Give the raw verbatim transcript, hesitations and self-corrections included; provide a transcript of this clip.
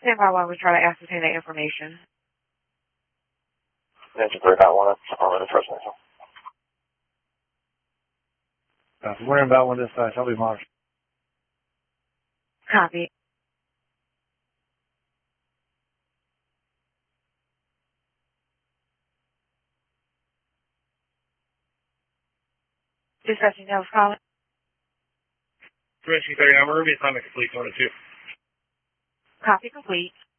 Stand by while we try to ascertain that information. Engine three dot one, I'm in the first nation. Uh, if we're worrying about one this size, I'll be monitored. Copy. Dispatching Dallas calling. Dimension thirty, I'm Ruby, assignment complete, one to two. Copy complete.